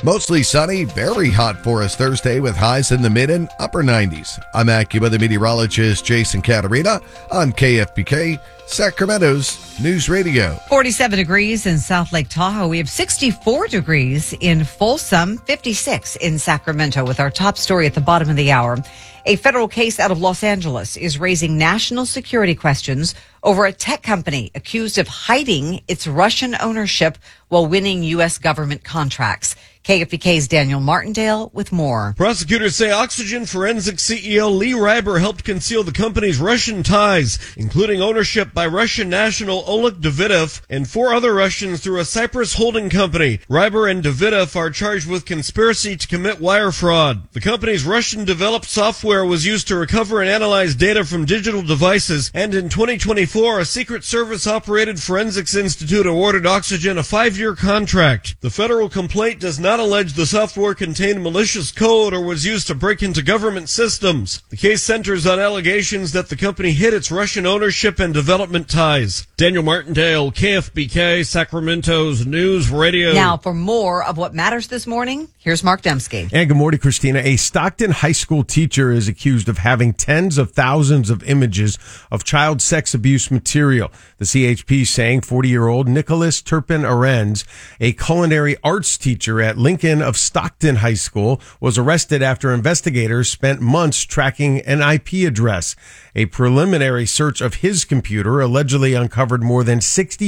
Mostly sunny, very hot for us Thursday with highs in the mid and upper 90s. I'm AccuWeather meteorologist Jason Caterina on KFBK, Sacramento's News Radio. 47 degrees in South Lake Tahoe. We have 64 degrees in Folsom, 56 in Sacramento with our top story at the bottom of the hour. A federal case out of Los Angeles is raising national security questions over a tech company accused of hiding its Russian ownership while winning U.S. government contracts. KFBK's Daniel Martindale with more. Prosecutors say Oxygen Forensics CEO Lee Reiber helped conceal the company's Russian ties, including ownership by Russian national Oleg Davidov and 4 other Russians through a Cyprus holding company. Reiber and Davidov are charged with conspiracy to commit wire fraud. The company's Russian-developed software was used to recover and analyze data from digital devices, and in 2024, a Secret Service-operated forensics institute awarded Oxygen a 5-year contract. The federal complaint does not allege the software contained malicious code or was used to break into government systems. The case centers on allegations that the company hid its Russian ownership and development ties. Daniel Martindale, KFBK, Sacramento's News Radio. Now, for more of what matters this morning, here's Mark Dembski. And good morning, Christina. A Stockton high school teacher is accused of having tens of thousands of images of child sex abuse material. The CHP saying 40-year-old Nicholas Turpin Arends, a culinary arts teacher at Lincoln of Stockton High School, was arrested after investigators spent months tracking an IP address. A preliminary search of his computer allegedly uncovered more than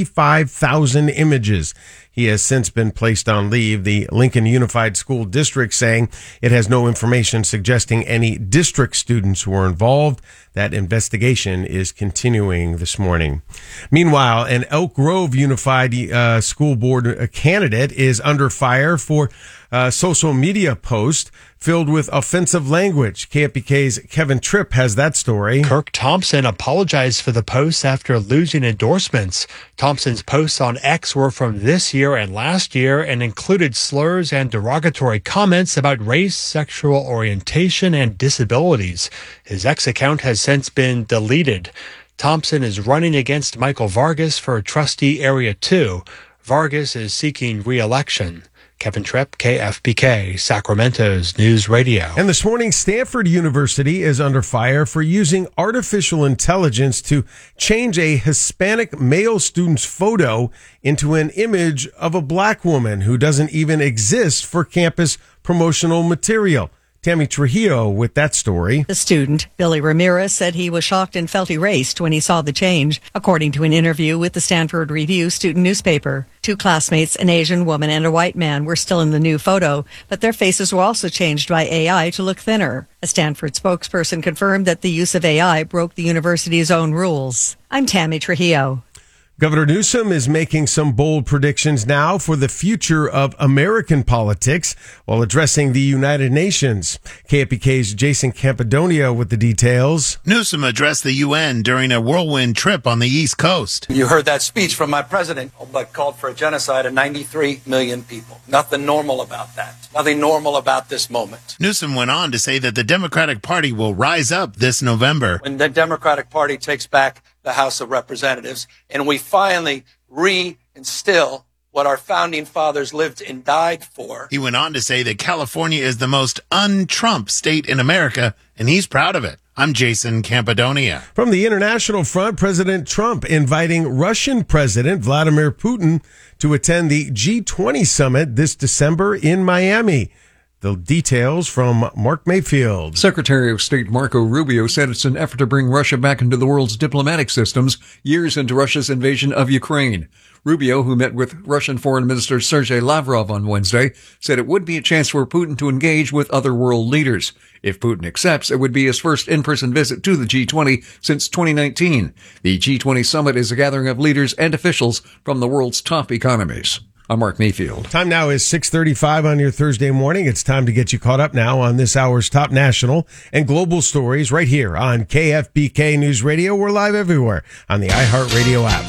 65,000 images. He has since been placed on leave. The Lincoln Unified School District saying it has no information suggesting any district students were involved. That investigation is continuing this morning. Meanwhile, an Elk Grove Unified School Board candidate is under fire for social media post filled with offensive language. KFBK's Kevin Tripp has that story. Kirk Thompson apologized for the posts after losing endorsements. Thompson's posts on X were from this year and last year and included slurs and derogatory comments about race, sexual orientation, and disabilities. His X account has since been deleted. Thompson is running against Michael Vargas for Trustee Area 2. Vargas is seeking re-election. Kevin Tripp, KFBK, Sacramento's News Radio. And this morning, Stanford University is under fire for using artificial intelligence to change a Hispanic male student's photo into an image of a black woman who doesn't even exist for campus promotional material. Tammy Trujillo with that story. The student, Billy Ramirez, said he was shocked and felt erased when he saw the change, according to an interview with the Stanford Review student newspaper. 2 classmates, an Asian woman and a white man, were still in the new photo, but their faces were also changed by AI to look thinner. A Stanford spokesperson confirmed that the use of AI broke the university's own rules. I'm Tammy Trujillo. Governor Newsom is making some bold predictions now for the future of American politics while addressing the United Nations. KFBK's Jason Campidonia with the details. Newsom addressed the UN during a whirlwind trip on the East Coast. You heard that speech from my president, but called for a genocide of 93 million people. Nothing normal about that. Nothing normal about this moment. Newsom went on to say that the Democratic Party will rise up this November. When the Democratic Party takes back the House of Representatives, and we finally reinstill what our founding fathers lived and died for. He went on to say that California is the most un-Trump state in America, and he's proud of it. I'm Jason Campidonia. From the international front, President Trump inviting Russian President Vladimir Putin to attend the G20 summit this December in Miami. The details from Mark Mayfield. Secretary of State Marco Rubio said it's an effort to bring Russia back into the world's diplomatic systems years into Russia's invasion of Ukraine. Rubio, who met with Russian Foreign Minister Sergei Lavrov on Wednesday, said it would be a chance for Putin to engage with other world leaders. If Putin accepts, it would be his first in-person visit to the G20 since 2019. The G20 summit is a gathering of leaders and officials from the world's top economies. I'm Mark Mayfield. Time now is 6:35 on your Thursday morning. It's time to get you caught up now on this hour's top national and global stories right here on KFBK News Radio. We're live everywhere on the iHeartRadio app.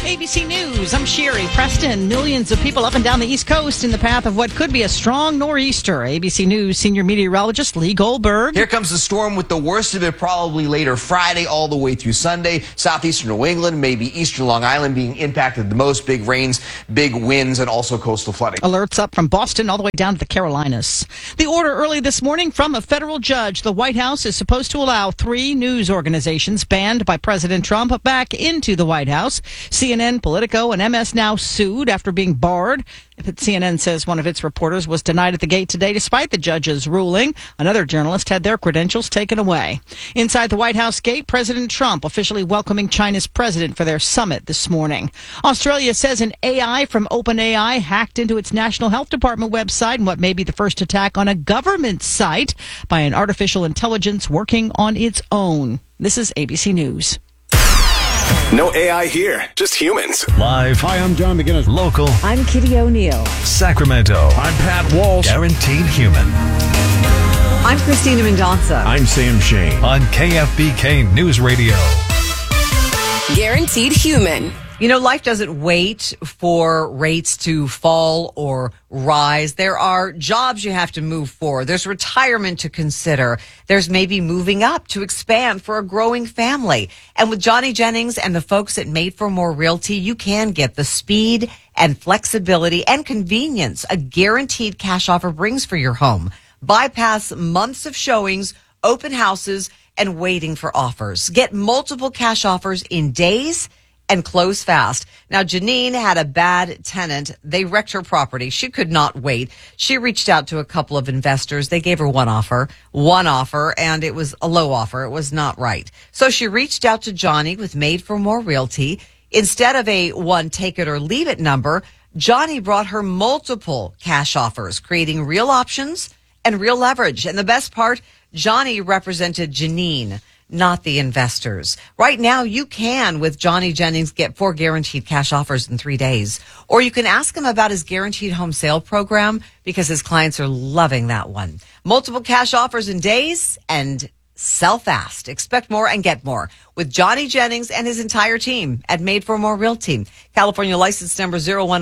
ABC News, I'm Sherry Preston. Millions of people up and down the East Coast in the path of what could be a strong nor'easter. ABC News senior meteorologist Lee Goldberg. Here comes the storm with the worst of it probably later Friday all the way through Sunday. Southeastern New England, maybe eastern Long Island being impacted the most. Big rains, big winds, and also coastal flooding. Alerts up from Boston all the way down to the Carolinas. The order early this morning from a federal judge. The White House is supposed to allow 3 news organizations banned by President Trump back into the White House. CNN, Politico, and MS Now sued after being barred. CNN says one of its reporters was denied at the gate today despite the judge's ruling. Another journalist had their credentials taken away. Inside the White House gate, President Trump officially welcoming China's president for their summit this morning. Australia says an AI from OpenAI hacked into its National Health Department website in what may be the first attack on a government site by an artificial intelligence working on its own. This is ABC News. No AI here, just humans. Live. Hi, I'm John McGinnis. Local. I'm Kitty O'Neill. Sacramento. I'm Pat Walsh. Guaranteed human. I'm Christina Mendonça. I'm Sam Shane. On KFBK News Radio. Guaranteed human. You know, life doesn't wait for rates to fall or rise. There are jobs you have to move for. There's retirement to consider. There's maybe moving up to expand for a growing family. And with Johnny Jennings and the folks at Made for More Realty, you can get the speed and flexibility and convenience a guaranteed cash offer brings for your home. Bypass months of showings, open houses, and waiting for offers. Get multiple cash offers in days and close fast. Now, Janine had a bad tenant. They wrecked her property. She could not wait. She reached out to a couple of investors. They gave her one offer, and it was a low offer. It was not right. So she reached out to Johnny with Made for More Realty. Instead of a one take it or leave it number, Johnny brought her multiple cash offers, creating real options and real leverage. And the best part, Johnny represented Janine, not the investors. Right now, you can, with Johnny Jennings, get 4 guaranteed cash offers in 3 days. Or you can ask him about his guaranteed home sale program because his clients are loving that one. Multiple cash offers in days and sell fast. Expect more and get more with Johnny Jennings and his entire team at Made for More Realty. California license number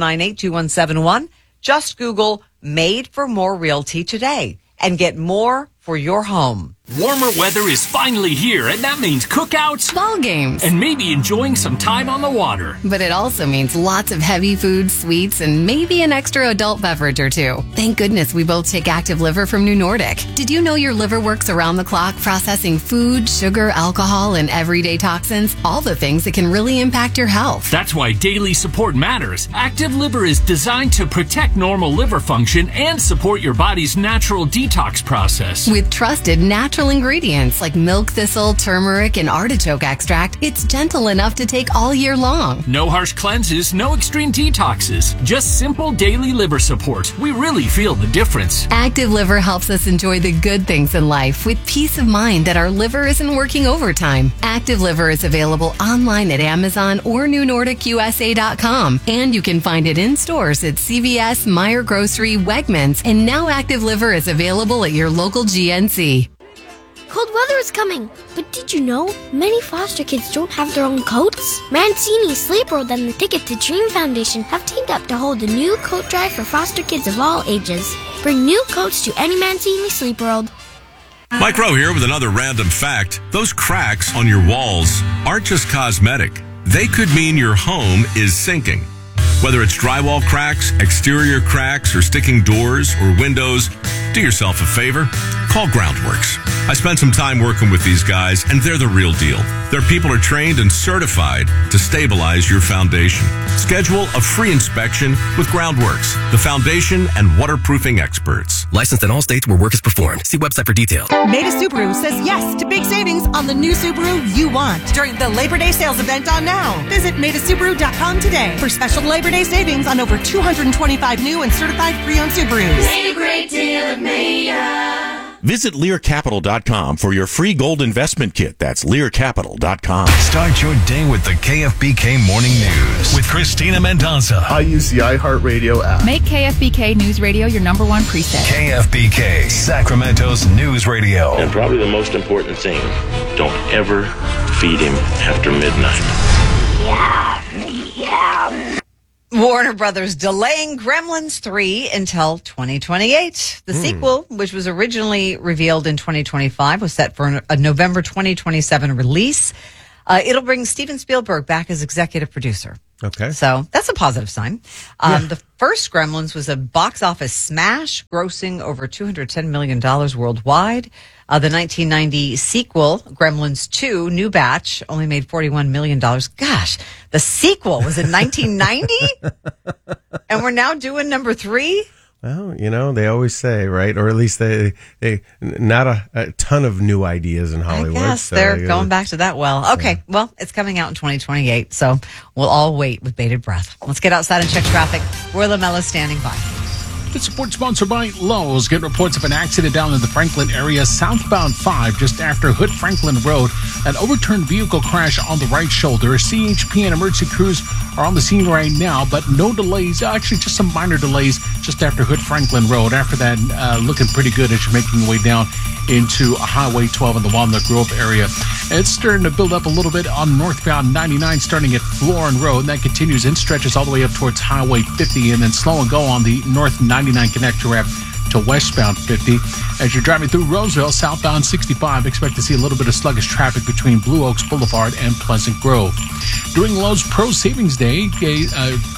01982171. Just Google Made for More Realty today and get more for your home. Warmer weather is finally here, and that means cookouts, ball games, and maybe enjoying some time on the water. But it also means lots of heavy food, sweets, and maybe an extra adult beverage or two. Thank goodness we both take Active Liver from New Nordic. Did you know your liver works around the clock processing food, sugar, alcohol, and everyday toxins? All the things that can really impact your health. That's why daily support matters. Active Liver is designed to protect normal liver function and support your body's natural detox process. With trusted natural ingredients like milk thistle, turmeric, and artichoke extract, it's gentle enough to take all year long. No harsh cleanses, no extreme detoxes, just simple daily liver support. We really feel the difference. Active Liver helps us enjoy the good things in life with peace of mind that our liver isn't working overtime. Active Liver is available online at Amazon or NewNordicUSA.com, and you can find it in stores at CVS, Meijer Grocery, Wegmans, and now Active Liver is available at your local GNC. Cold weather is coming, but did you know many foster kids don't have their own coats? Mancini, Sleep World, and the Ticket to Dream Foundation have teamed up to hold a new coat drive for foster kids of all ages. Bring new coats to any Mancini Sleep World. Mike Rowe here with another random fact. Those cracks on your walls aren't just cosmetic. They could mean your home is sinking. Whether it's drywall cracks, exterior cracks, or sticking doors or windows, do yourself a favor. Call Groundworks. I spent some time working with these guys, and they're the real deal. Their people are trained and certified to stabilize your foundation. Schedule a free inspection with Groundworks, the foundation and waterproofing experts. Licensed in all states where work is performed. See website for details. Maida Subaru says yes to big savings on the new Subaru you want during the Labor Day sales event on now. Visit MaidaSubaru.com today for special Labor Day savings on over 225 new and certified pre-owned Subarus. Made a great deal at Maida. Visit LearCapital.com for your free gold investment kit. That's LearCapital.com. Start your day with the KFBK Morning News with Christina Mendonça. I use the iHeartRadio app. Make KFBK News Radio your number one preset. KFBK, Sacramento's news radio. And probably the most important thing, don't ever feed him after midnight. Yeah. Warner Brothers delaying Gremlins 3 until 2028. The sequel, which was originally revealed in 2025, was set for a November 2027 release. It'll bring Steven Spielberg back as executive producer. Okay. So that's a positive sign. The first Gremlins was a box office smash, grossing over $210 million worldwide. The 1990 sequel, Gremlins 2, New Batch, only made $41 million. Gosh, the sequel was in 1990? And we're now doing number 3? Well, they always say, right? Or at least they not a ton of new ideas in Hollywood. I guess they're going back to that well. Okay, well, it's coming out in 2028, so we'll all wait with bated breath. Let's get outside and check traffic. Roy Lamella standing by. This report sponsored by Lowe's. Get reports of an accident down in the Franklin area, southbound 5, just after Hood Franklin Road. An overturned vehicle crash on the right shoulder. CHP and emergency crews are on the scene right now, but no delays. Actually, just some minor delays just after Hood Franklin Road. After that, looking pretty good as you're making your way down into Highway 12 in the Walnut Grove area. It's starting to build up a little bit on northbound 99, starting at Florin Road, and that continues in stretches all the way up towards Highway 50, and then slow and go on the North 99 connector ramp to westbound 50. As you're driving through Roseville, southbound 65, expect to see a little bit of sluggish traffic between Blue Oaks Boulevard and Pleasant Grove. During Lowe's Pro Savings Days, get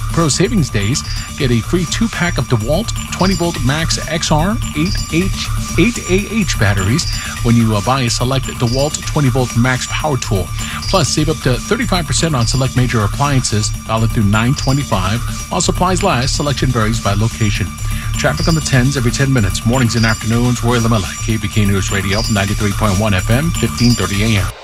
a free 2-pack of DeWalt 20-volt Max XR 8AH batteries when you buy a select DeWalt 20-volt Max power tool. Plus, save up to 35% on select major appliances, valid through 9/25. While supplies last, selection varies by location. Traffic on the 10s every 10 minutes. Mornings and afternoons, Roy Lamella, KBK News Radio, 93.1 FM, 1530 AM.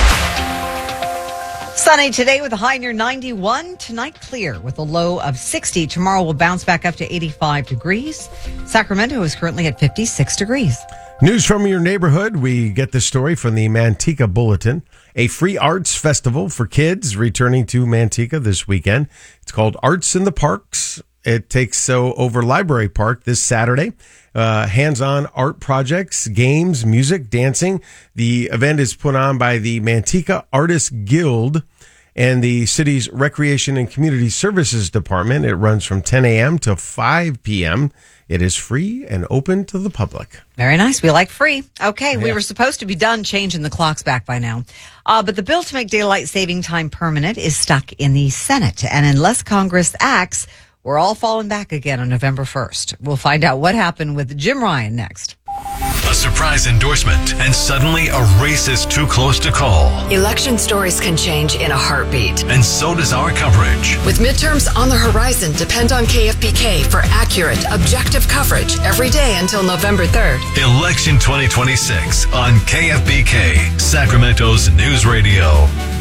Sunny today with a high near 91. Tonight clear with a low of 60. Tomorrow will bounce back up to 85 degrees. Sacramento is currently at 56 degrees. News from your neighborhood. We get this story from the Manteca Bulletin. A free arts festival for kids returning to Manteca this weekend. It's called Arts in the Parks. It takes over Library Park this Saturday. Hands-on art projects, games, music, dancing. The event is put on by the Manteca Artists Guild and the city's Recreation and Community Services Department. It runs from 10 a.m. to 5 p.m. It is free and open to the public. Very nice. We like free. Okay, we were supposed to be done changing the clocks back by now. But the bill to make daylight saving time permanent is stuck in the Senate. And unless Congress acts, we're all falling back again on November 1st. We'll find out what happened with Jim Ryan next. A surprise endorsement, and suddenly a race is too close to call. Election stories can change in a heartbeat. And so does our coverage. With midterms on the horizon, depend on KFBK for accurate, objective coverage every day until November 3rd. Election 2026 on KFBK, Sacramento's News Radio.